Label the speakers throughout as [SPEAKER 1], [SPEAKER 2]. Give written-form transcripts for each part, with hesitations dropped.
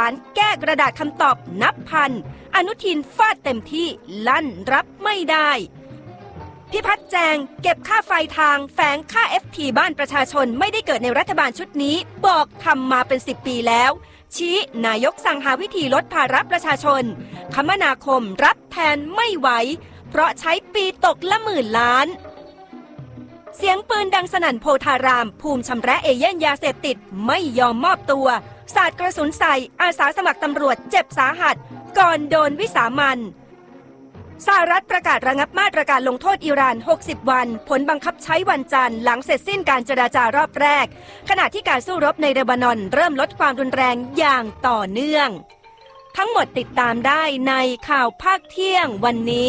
[SPEAKER 1] านแก้กระดาษคำตอบนับพันอนุทินฟาดเต็มที่ลั่นรับไม่ได้พิพัฒน์แจงเก็บค่าไฟทางแฝงค่า FT บ้านประชาชนไม่ได้เกิดในรัฐบาลชุดนี้บอกทำมาเป็น10 ปีแล้วชี้นายกสั่งหาวิธีลดภาระประชาชนคมนาคมรับแทนไม่ไหวเพราะใช้ปีตกละ10,000 ล้านเสียงปืนดังสนั่นโพธารามภูมิชำระเอเย่นยาเสพติดไม่ยอมมอบตัวสาดกระสุนใส่อาสาสมัครตำรวจเจ็บสาหัสก่อนโดนวิสามัญสหรัฐประกาศระงับมาตรการลงโทษอิหร่าน60 วันผลบังคับใช้วันจันทร์หลังเสร็จสิ้นการเจรจารอบแรกขณะที่การสู้รบในเลบานอนเริ่มลดความรุนแรงอย่างต่อเนื่องทั้งหมดติดตามได้ในข่าวภาคเที่ยงวันนี้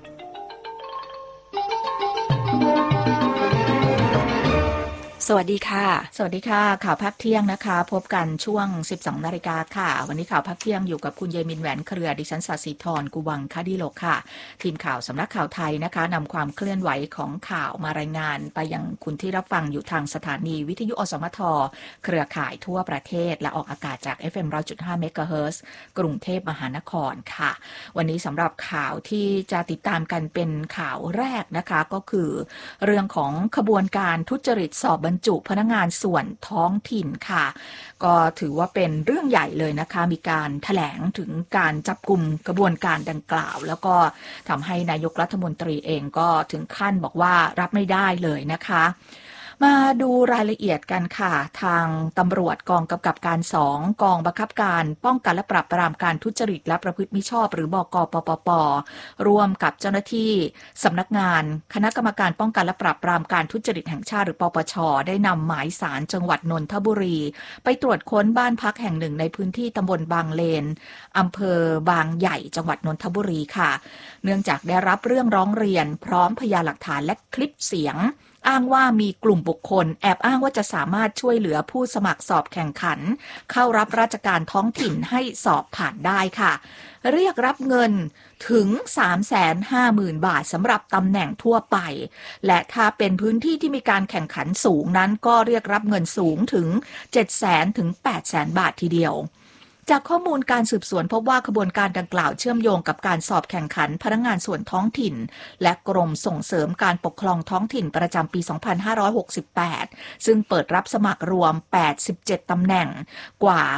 [SPEAKER 1] สวัสดีค่ะ
[SPEAKER 2] สวัสดีค่ะข่าวภาคเที่ยงนะคะพบกันช่วง 12 นาฬิกาค่ะวันนี้ข่าวภาคเที่ยงอยู่กับคุณเยมินแหวนเครือดิฉันศศิธรกุวังคดีโลกค่ะทีมข่าวสำนักข่าวไทยนะคะนำความเคลื่อนไหวของข่าวมารายงานไปยังคุณที่รับฟังอยู่ทางสถานีวิทยุอสมทเครือข่ายทั่วประเทศและออกอากาศจาก FM 100.5 เมกะเฮิรตซ์กรุงเทพมหานครค่ะวันนี้สำหรับข่าวที่จะติดตามกันเป็นข่าวแรกนะคะก็คือเรื่องของขบวนการทุจริตสอบบรรจุพนักงานส่วนท้องถิ่นค่ะก็ถือว่าเป็นเรื่องใหญ่เลยนะคะมีการแถลงถึงการจับกุมกระบวนการดังกล่าวแล้วก็ทำให้นายกรัฐมนตรีเองก็ถึงขั้นบอกว่ารับไม่ได้เลยนะคะมาดูรายละเอียดกันค่ะทางตำรวจกองกำกับการ2กองบังคับการป้องกันและปราบปรามการทุจริตและประพฤติมิชอบหรือบก.ปปป.ร่วมกับเจ้าหน้าที่สำนักงานคณะกรรมการป้องกันและปราบปรามการทุจริตแห่งชาติหรือปปช.ได้นำหมายสารจังหวัดนนทบุรีไปตรวจค้นบ้านพักแห่งหนึ่งในพื้นที่ตำบลบางเลนอำเภอบางใหญ่จังหวัดนนทบุรีค่ะเนื่องจากได้รับเรื่องร้องเรียนพร้อมพยานหลักฐานและคลิปเสียงอ้างว่ามีกลุ่มบุคคลแอบอ้างว่าจะสามารถช่วยเหลือผู้สมัครสอบแข่งขันเข้ารับราชการท้องถิ่นให้สอบผ่านได้ค่ะเรียกรับเงินถึง 350,000 บาทสำหรับตำแหน่งทั่วไปและถ้าเป็นพื้นที่ที่มีการแข่งขันสูงนั้นก็เรียกรับเงินสูงถึง 700,000 ถึง 800,000 บาททีเดียวจากข้อมูลการสืบสวนพบว่าขบวนการดังกล่าวเชื่อมโยงกับการสอบแข่งขันพนักงานส่วนท้องถิ่นและกรมส่งเสริมการปกครองท้องถิ่นประจำปี 2568 ซึ่งเปิดรับสมัครรวม 87 ตำแหน่งกว่า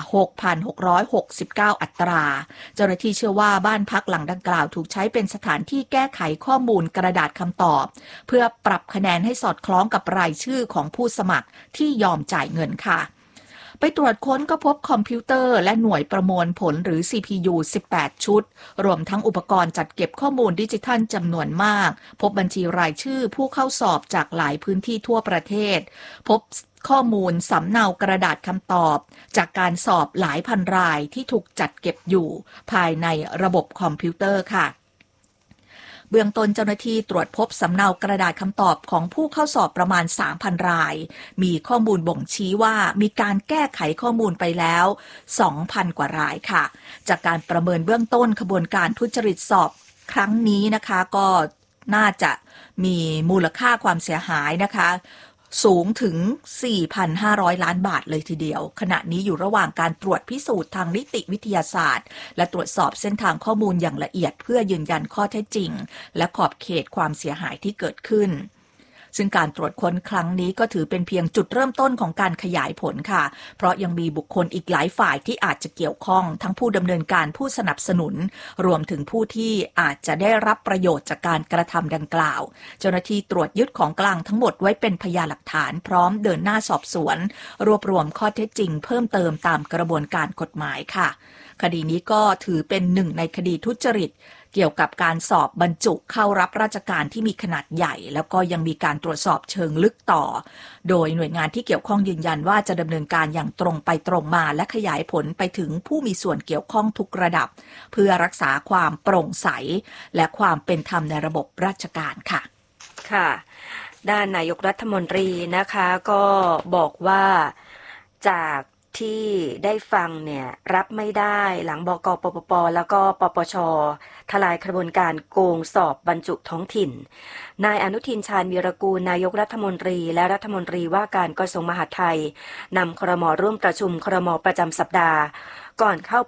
[SPEAKER 2] 6,669 อัตราเจ้าหน้าที่เชื่อว่าบ้านพักหลังดังกล่าวถูกใช้เป็นสถานที่แก้ไขข้อมูลกระดาษคำตอบเพื่อปรับคะแนนให้สอดคล้องกับรายชื่อของผู้สมัครที่ยอมจ่ายเงินค่ะไปตรวจค้นก็พบคอมพิวเตอร์และหน่วยประมวลผลหรือ CPU 18 ชุดรวมทั้งอุปกรณ์จัดเก็บข้อมูลดิจิทัลจำนวนมากพบบัญชีรายชื่อผู้เข้าสอบจากหลายพื้นที่ทั่วประเทศพบข้อมูลสำเนากระดาษคำตอบจากการสอบหลายพันรายที่ถูกจัดเก็บอยู่ภายในระบบคอมพิวเตอร์ค่ะเบื้องต้นเจ้าหน้าที่ตรวจพบสำเนากระดาษคำตอบของผู้เข้าสอบประมาณ 3,000 รายมีข้อมูลบ่งชี้ว่ามีการแก้ไขข้อมูลไปแล้ว 2,000 กว่ารายค่ะจากการประเมินเบื้องต้นขบวนการทุจริตสอบครั้งนี้นะคะก็น่าจะมีมูลค่าความเสียหายนะคะสูงถึง 4,500 ล้านบาทเลยทีเดียวขณะนี้อยู่ระหว่างการตรวจพิสูจน์ทางนิติวิทยาศาสตร์และตรวจสอบเส้นทางข้อมูลอย่างละเอียดเพื่อยืนยันข้อเท็จจริงและขอบเขตความเสียหายที่เกิดขึ้นซึ่งการตรวจค้นครั้งนี้ก็ถือเป็นเพียงจุดเริ่มต้นของการขยายผลค่ะเพราะยังมีบุคคลอีกหลายฝ่ายที่อาจจะเกี่ยวข้องทั้งผู้ดำเนินการผู้สนับสนุนรวมถึงผู้ที่อาจจะได้รับประโยชน์จากการกระทำดังกล่าวเจ้าหน้าที่ตรวจยึดของกลางทั้งหมดไว้เป็นพยานหลักฐานพร้อมเดินหน้าสอบสวนรวบรวมข้อเท็จจริงเพิ่มเติมตามกระบวนการกฎหมายค่ะคดีนี้ก็ถือเป็นหนึ่งในคดีทุจริตเกี่ยวกับการสอบบรรจุเข้ารับราชการที่มีขนาดใหญ่แล้วก็ยังมีการตรวจสอบเชิงลึกต่อโดยหน่วยงานที่เกี่ยวข้องยืนยันว่าจะดำเนินการอย่างตรงไปตรงมาและขยายผลไปถึงผู้มีส่วนเกี่ยวข้องทุกระดับเพื่อรักษาความโปร่งใสและความเป็นธรรมในระบบราชการค่ะ
[SPEAKER 1] ค่ะด้านนายกรัฐมนตรีนะคะก็บอกว่าจากที่ได้ฟังเนี่ยรับไม่ได้หลังบก.ปปป.แล้วก็ปปช.ทลายกระบวนการโกงสอบบรรจุท้องถิ่นนายอนุทินชาญวีรกูลนายกรัฐมนตรีและรัฐมนตรีว่าการกระทรวงมหาดไทยนำครม.ร่วมประชุมครม.ประจำสัปดาห์ก่อนเข้า